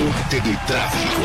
Reporte de tráfico.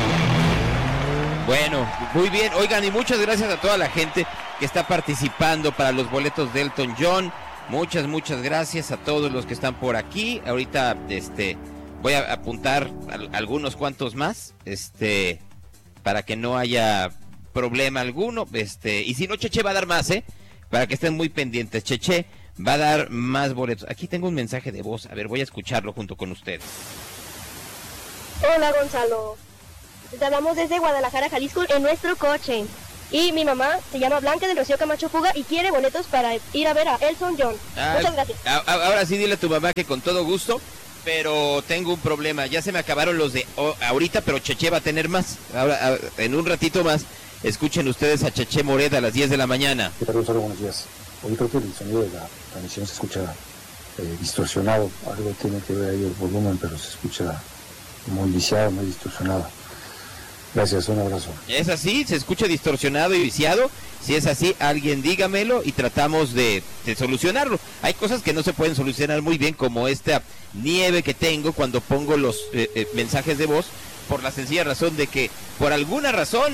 Bueno, muy bien. Oigan, y muchas gracias a toda la gente que está participando para los boletos de Elton John. Muchas gracias a todos los que están por aquí. Ahorita, voy a apuntar algunos cuantos más, para que no haya problema alguno, y si no, Cheche va a dar más, para que estén muy pendientes. Cheche va a dar más boletos. Aquí tengo un mensaje de voz, a ver, voy a escucharlo junto con ustedes. Hola, Gonzalo. Te hablamos desde Guadalajara, Jalisco, en nuestro coche. Y mi mamá se llama Blanca del Rocío Camacho Puga y quiere boletos para ir a ver a Elton John. Muchas gracias. Ahora sí, dile a tu mamá que con todo gusto, pero tengo un problema. Ya se me acabaron los de ahorita, pero Cheche va a tener más. Ahora, en un ratito más, escuchen ustedes a Cheche Moret a las 10 de la mañana. ¿Qué tal, Gonzalo? Buenos días. Hoy creo que el sonido de la transmisión se escucha distorsionado. Algo tiene que ver ahí el volumen, pero se escucha muy viciado, muy distorsionado. Gracias, un abrazo. ¿Es así? ¿Se escucha distorsionado y viciado? Si es así, alguien dígamelo y tratamos de solucionarlo. Hay cosas que no se pueden solucionar muy bien, como esta nieve que tengo cuando pongo los mensajes de voz, por la sencilla razón de que, por alguna razón,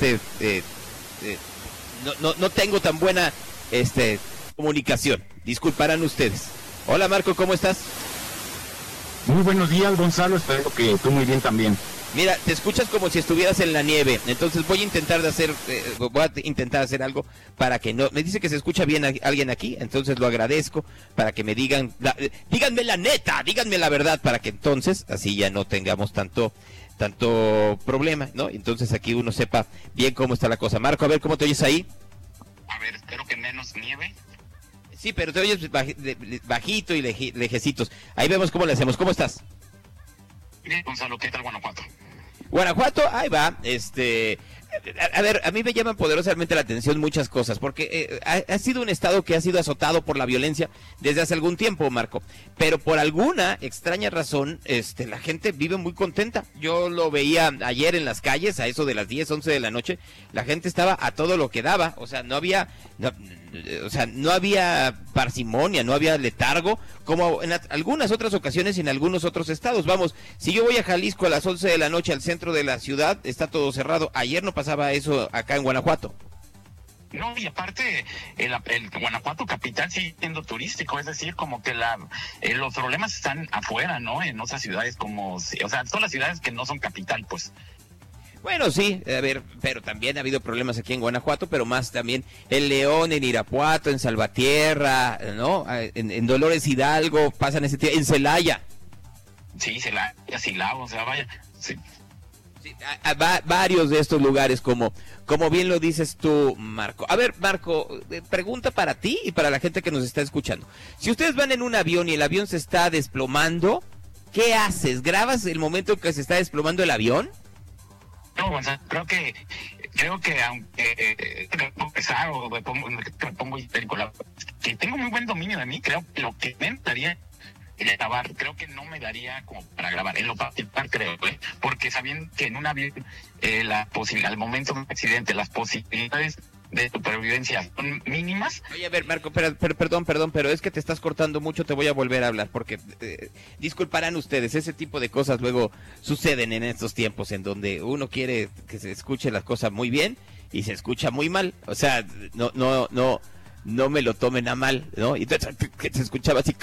no tengo tan buena comunicación. Disculparán ustedes. Hola, Marco, ¿cómo estás? Muy buenos días, Gonzalo, espero que tú muy bien también. Mira, te escuchas como si estuvieras en la nieve, entonces voy a intentar hacer algo para que no... Me dice que se escucha bien alguien aquí, entonces lo agradezco, para que me digan... díganme la neta, díganme la verdad, para que entonces así ya no tengamos tanto problema, ¿no? Entonces aquí uno sepa bien cómo está la cosa. Marco, a ver, ¿cómo te oyes ahí? A ver, espero que menos nieve. Sí, pero te oyes bajito y lejecitos. Ahí vemos cómo le hacemos. ¿Cómo estás? Bien, Gonzalo, ¿qué tal Guanajuato? Guanajuato, ahí va, a ver, a mí me llaman poderosamente la atención muchas cosas, porque ha sido un estado que ha sido azotado por la violencia desde hace algún tiempo, Marco, pero por alguna extraña razón, la gente vive muy contenta. Yo lo veía ayer en las calles, a eso de las 10, 11 de la noche, la gente estaba a todo lo que daba, o sea, no había parsimonia, no había letargo, como en algunas otras ocasiones y en algunos otros estados. Vamos, si yo voy a Jalisco a las 11 de la noche al centro de la ciudad, está todo cerrado. Ayer no pasaba eso acá en Guanajuato. No, y aparte, el Guanajuato capital sigue siendo turístico, es decir, como que los problemas están afuera, ¿no? En otras ciudades todas las ciudades que no son capital, pues. Bueno, sí, a ver, pero también ha habido problemas aquí en Guanajuato, pero más también en León, en Irapuato, en Salvatierra, ¿no? En Dolores Hidalgo pasan ese tiempo, en Celaya. Sí, Celaya, Silao, o sea, vaya, sí. Sí, varios de estos lugares, como bien lo dices tú, Marco. A ver, Marco, pregunta para ti y para la gente que nos está escuchando. Si ustedes van en un avión y el avión se está desplomando, ¿qué haces? ¿Grabas el momento en que se está desplomando el avión? No, Gonzalo, creo que aunque me pongo pesado o me pongo histérico, que tengo muy buen dominio de mí, creo que lo que me daría grabar, creo que no me daría como para grabar, en lo particular creo, porque sabiendo que en un avión al momento de un accidente las posibilidades de supervivencia son mínimas. Oye, a ver, Marco, perdón, pero es que te estás cortando mucho, te voy a volver a hablar, porque disculparán ustedes, ese tipo de cosas luego suceden en estos tiempos, en donde uno quiere que se escuche las cosas muy bien y se escucha muy mal, o sea, no me lo tomen a mal, ¿no? Y entonces se escuchaba así,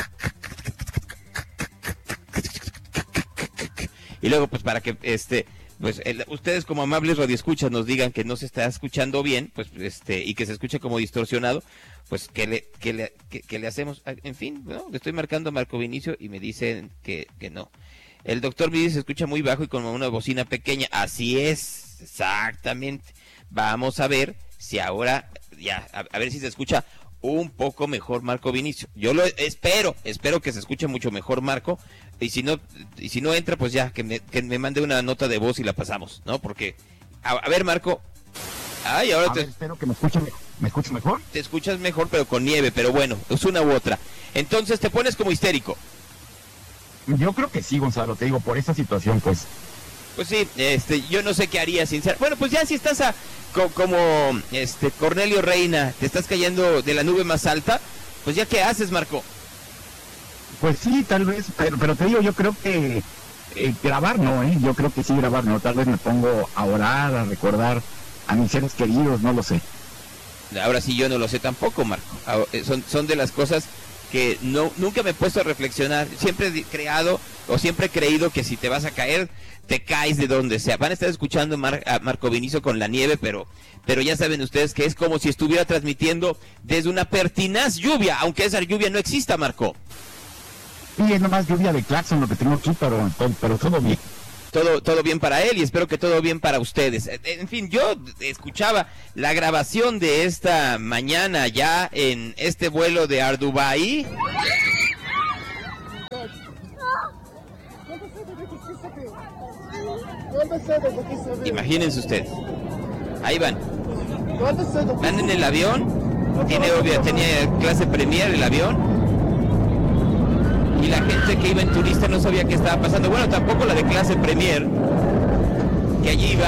y luego pues para que ustedes como amables radioescuchas nos digan que no se está escuchando bien, pues y que se escucha como distorsionado, pues ¿qué le hacemos? En fin, ¿no? Le estoy marcando a Marco Vinicio y me dicen que no. El doctor me dice se escucha muy bajo y como una bocina pequeña. Así es, exactamente. Vamos a ver si ahora ya a ver si se escucha un poco mejor Marco Vinicio. Yo lo espero que se escuche mucho mejor Marco, y si no entra, pues ya que me mande una nota de voz y la pasamos, ¿no? Porque a ver, Marco. Ay, ahora espero que me escuche mejor. Te escuchas mejor, pero con nieve, pero bueno, es una u otra. Entonces te pones como histérico. Yo creo que sí, Gonzalo, te digo, por esa situación, pues. Pues sí, yo no sé qué haría sinceramente. Bueno, pues ya si estás como Cornelio Reina, te estás cayendo de la nube más alta, pues ya qué haces, Marco. Pues sí, tal vez, pero te digo, yo creo que Grabar no, yo creo que sí grabar no, tal vez me pongo a orar, a recordar a mis seres queridos, no lo sé. Ahora sí yo no lo sé tampoco, Marco. Son de las cosas que nunca me he puesto a reflexionar. Siempre he creído que si te vas a caer, te caes de donde sea. Van a estar escuchando a Marco Vinicio con la nieve, pero ya saben ustedes que es como si estuviera transmitiendo desde una pertinaz lluvia, aunque esa lluvia no exista, Marco. Sí, es nomás lluvia de claxon lo que tengo aquí, pero todo bien. Todo bien para él y espero que todo bien para ustedes. En fin, yo escuchaba la grabación de esta mañana ya en este vuelo de Air Dubai. Imagínense ustedes. Ahí van. Van en el avión. Tenía clase premier el avión. Y la gente que iba en turista no sabía qué estaba pasando. Bueno, tampoco la de clase premier, que allí iba,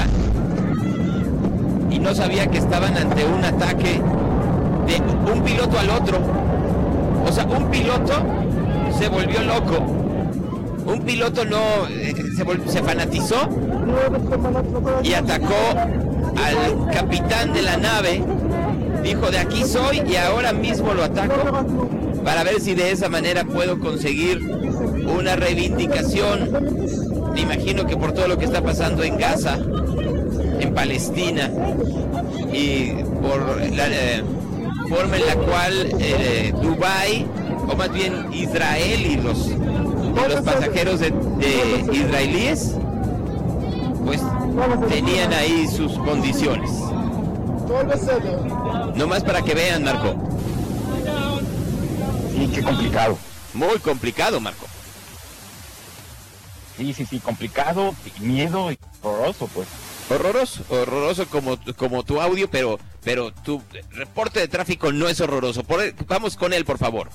y no sabía que estaban ante un ataque de un piloto al otro. O sea, un piloto se volvió loco. Un piloto se fanatizó y atacó al capitán de la nave. Dijo, de aquí soy y ahora mismo lo ataco, para ver si de esa manera puedo conseguir una reivindicación. Me imagino que por todo lo que está pasando en Gaza, en Palestina, y por la forma en la cual Dubái, o más bien Israel y los pasajeros de israelíes, pues tenían ahí sus condiciones. No más para que vean, Marco. Sí, qué complicado. Muy complicado, Marco. Sí, complicado, miedo y horroroso, pues. Horroroso como tu audio, pero tu reporte de tráfico no es horroroso. Vamos con él, por favor.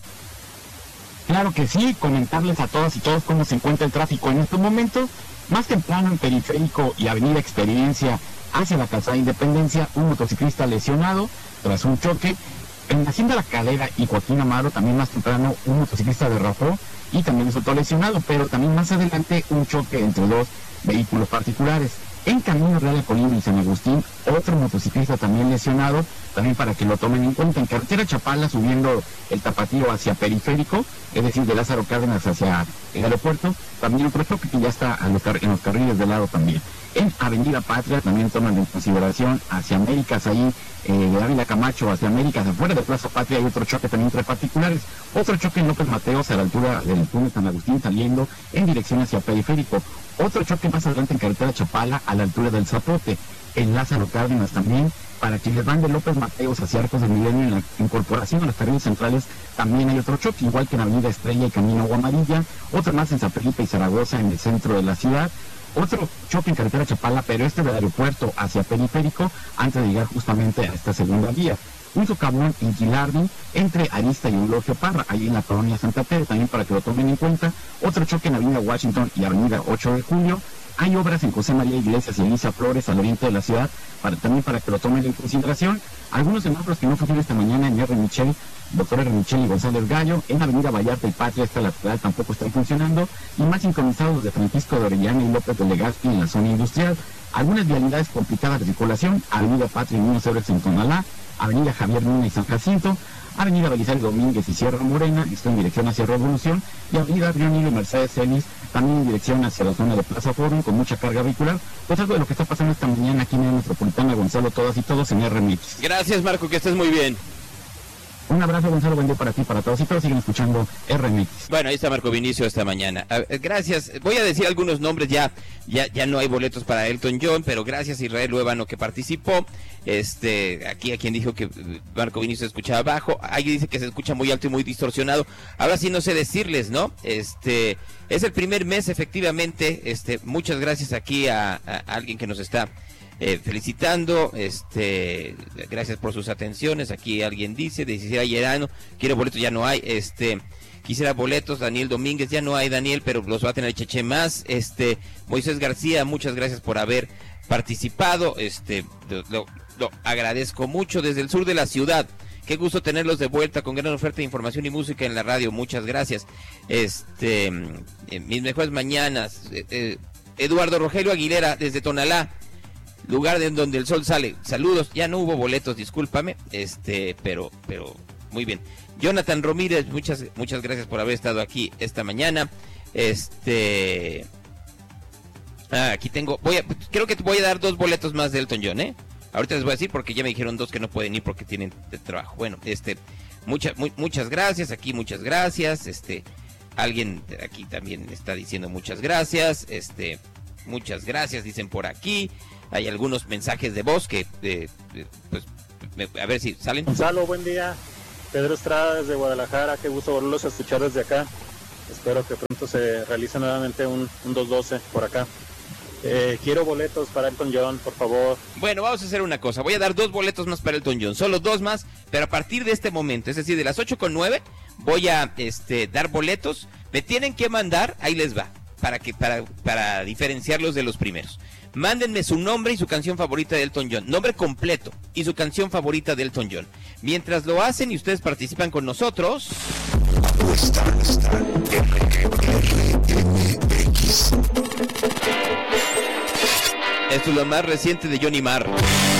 Claro que sí, comentarles a todas y todos cómo se encuentra el tráfico en estos momentos. Más temprano en Periférico y Avenida Experiencia hacia la Calzada Independencia, un motociclista lesionado tras un choque. En Hacienda La Calera y Joaquín Amaro, también más temprano, un motociclista derrapó y también resultó lesionado, pero también más adelante un choque entre dos vehículos particulares. En Camino Real a Colima y San Agustín, otro motociclista también lesionado, también para que lo tomen en cuenta. En carretera Chapala, subiendo el Tapatío hacia Periférico, es decir, de Lázaro Cárdenas hacia el aeropuerto, también otro choque que ya está en los carriles de lado también. En Avenida Patria también toman en consideración hacia Américas, ahí de Ávila Camacho hacia Américas, afuera de Plaza Patria hay otro choque también entre particulares. Otro choque en López Mateos a la altura del túnel San Agustín saliendo en dirección hacia Periférico. Otro choque más adelante en carretera Chapala a la altura del Zapote. En Lázaro Cárdenas también, para quienes van de López Mateos hacia Arcos del Milenio en la incorporación a los carriles centrales, también hay otro choque, igual que en Avenida Estrella y Camino Agua Amarilla. Otro más en San Felipe y Zaragoza en el centro de la ciudad. Otro choque en carretera Chapala, pero del aeropuerto hacia Periférico, antes de llegar justamente a esta segunda vía. Un socavón en Gilardi, entre Arista y Eulogio Parra, ahí en la colonia Santa Tere, también para que lo tomen en cuenta. Otro choque en Avenida Washington y Avenida 8 de Julio. Hay obras en José María Iglesias y Elisa Flores, al oriente de la ciudad, también para que lo tomen en consideración. Algunos semáforos que no funcionan esta mañana en R. Michel, Doctor R. Michel y González Gallo. En Avenida Vallarta y Patria, esta lateral tampoco están funcionando. Y más sincronizados de Francisco de Orellana y López de Legazpi en la zona industrial. Algunas vialidades complicadas de circulación: Avenida Patria y Niños Héroes en Tonalá, Avenida Javier Mina y San Jacinto, Avenida Belisario Domínguez y Sierra Morena, esto en dirección hacia Revolución, y Avenida Río Nilo y Mercedes Celis, también en dirección hacia la zona de Plaza Forum, con mucha carga vehicular. Pues algo de lo que está pasando esta mañana aquí en la metropolitana. Gonzalo, todas y todos en RMX. Gracias, Marco, que estés muy bien. Un abrazo, Gonzalo, buen día para ti, para todos y todos. Siguen escuchando RMX. Bueno, ahí está Marco Vinicio esta mañana. Gracias. Voy a decir algunos nombres, ya no hay boletos para Elton John, pero gracias a Israel Luevano que participó. Aquí a quien dijo que Marco Vinicio se escuchaba bajo, alguien dice que se escucha muy alto y muy distorsionado. Ahora sí no sé decirles, ¿no? Es el primer mes, efectivamente. Muchas gracias aquí a alguien que nos está felicitando, gracias por sus atenciones. Aquí alguien dice, quisiera Llerano, quiero boletos, ya no hay. Quisiera boletos, Daniel Domínguez, ya no hay, Daniel, pero los va a tener Cheche más. Moisés García, muchas gracias por haber participado. Lo agradezco mucho. Desde el sur de la ciudad, Qué gusto tenerlos de vuelta con gran oferta de información y música en la radio. Muchas gracias. Mis mejores mañanas. Eduardo Rogelio Aguilera desde Tonalá, lugar de donde el sol sale. Saludos. Ya no hubo boletos, discúlpame. Pero muy bien. Jonathan Ramírez, muchas gracias por haber estado aquí esta mañana. Aquí tengo, creo que te voy a dar 2 boletos más de Elton John, Ahorita les voy a decir porque ya me dijeron 2 que no pueden ir porque tienen trabajo. Bueno, muchas gracias, aquí muchas gracias, alguien aquí también está diciendo muchas gracias, muchas gracias, dicen por aquí. Hay algunos mensajes de voz que, pues, a ver si salen. Gonzalo, buen día. Pedro Estrada desde Guadalajara, qué gusto volverlos a escuchar desde acá. Espero que pronto se realice nuevamente un 212 por acá. Quiero boletos para Elton John, por favor. Bueno, vamos a hacer una cosa. Voy a dar 2 boletos más para Elton John. Solo 2 más, pero a partir de este momento, es decir, de las 8:09, voy a dar boletos. Me tienen que mandar, ahí les va, para diferenciarlos de los primeros. Mándenme su nombre y su canción favorita de Elton John. Nombre completo y su canción favorita de Elton John. Mientras lo hacen y ustedes participan con nosotros... Esto es lo más reciente de Johnny Marr.